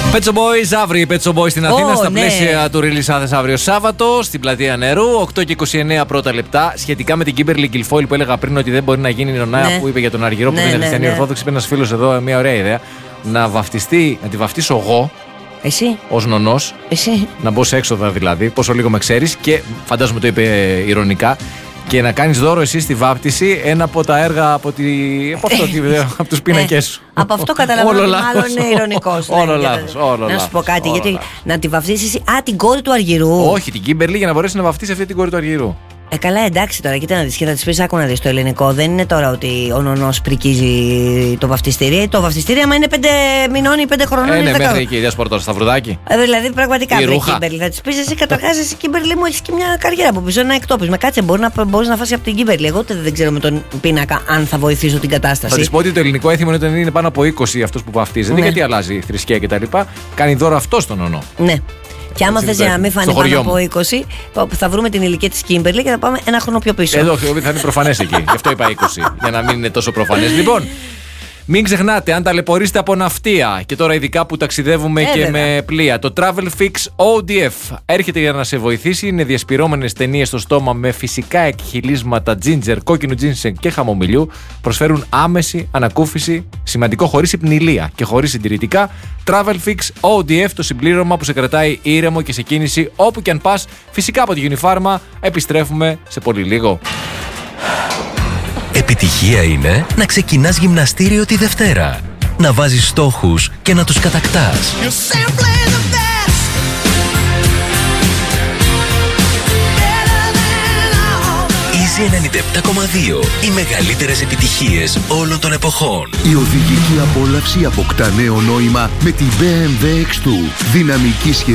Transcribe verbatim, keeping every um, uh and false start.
Pet Shop Boys, αύριο οι Pet Shop Boys στην Αθήνα, oh, στα ναι. πλαίσια του Release Athens αύριο Σάββατο, στην πλατεία Νερού, οκτώ και είκοσι εννέα πρώτα λεπτά. Σχετικά με την Kimberly Guilfoyle που έλεγα πριν ότι δεν μπορεί να γίνει η νονάια ναι. που είπε για τον Αργυρό, που ναι, είναι ναι, χριστιανή ναι. Ορθόδοξη. Είπε ένα φίλο εδώ μια ωραία ιδέα. Να βαφτιστεί, να τη βαφτίσω εγώ. Εσύ. Ως νονός. Εσύ. Να μπω σε έξοδα δηλαδή, πόσο λίγο με ξέρεις, και φαντάζομαι το είπε ηρωνικά. Και να κάνεις δώρο εσύ στη βάπτιση ένα από τα έργα από, τη... από, αυτό, από τους πίνακες σου. Από αυτό καταλαβαίνω ότι μάλλον είναι ειρωνικός. Όλο λάθος. Να σου πω κάτι, γιατί να τη βαφτίσεις. Α, την κόρη του Αργυρού. Όχι, την Kimberly, για να μπορέσει να βαφτίσει αυτή την κόρη του Αργυρού. Ε, καλά, εντάξει τώρα, κοίτα να δεις και θα της πεις, άκου να δεις, το ελληνικό δεν είναι τώρα ότι ο νονός πρικίζει το βαφτιστήρι. Το βαφτιστήρι, άμα είναι πέντε μηνών ή πέντε χρονών. Ε, ναι, μέχρι εκεί, κυρία Σπορτό, στα βρουδάκι. Ε, δηλαδή, πραγματικά, βρε Kimberly, θα της πεις εσύ, καταρχάς, εσύ, Kimberly μου, έχεις και μια καριέρα από πίσω, ένα εκτόπισμα. Κάτσε, μπορεί να, μπορείς να φας από την Kimberly. Εγώ δεν ξέρω με τον πίνακα αν θα βοηθήσω την κατάσταση. Θα της πω ότι το ελληνικό έθιμο είναι ότι είναι πάνω από είκοσι αυτός που βαφτίζεται, ναι. Γιατί αλλάζει η θρησκεία κτλ. Κάνει δώρο αυτό στον νονό. Ναι. Και άμα θες να μην φανεί πάνω από είκοσι, θα βρούμε την ηλικία της Kimberly και θα πάμε ένα χρόνο πιο πίσω. Εδώ θα είναι προφανές εκεί. Γι' αυτό είπα είκοσι. Για να μην είναι τόσο προφανές. Λοιπόν, μην ξεχνάτε, αν ταλαιπωρήσετε από ναυτία και τώρα ειδικά που ταξιδεύουμε ε, και βέβαια. με πλοία, το Travel Fix ο ντι εφ έρχεται για να σε βοηθήσει. Είναι διασπυρώμενες ταινίες στο στόμα με φυσικά εκχυλίσματα ginger, κόκκινου ginseng και χαμομηλιού. Προσφέρουν άμεση ανακούφιση, σημαντικό χωρίς υπνηλία και χωρίς συντηρητικά. Travel Fix ο ντι εφ, το συμπλήρωμα που σε κρατάει ήρεμο και σε κίνηση όπου και αν πας. Φυσικά από τη Unifarma. Επιστρέφουμε σε πολύ λίγο. Επιτυχία είναι να ξεκινάς γυμναστήριο τη Δευτέρα, να βάζεις στόχους και να τους κατακτάς. Easy ενενήντα επτά κόμμα δύο. Οι μεγαλύτερες επιτυχίες όλων των εποχών. Η οδηγική απόλαυση αποκτά νέο νόημα με τη μπι εμ ντάμπλιου εξ δύο. Δυναμική σχέση.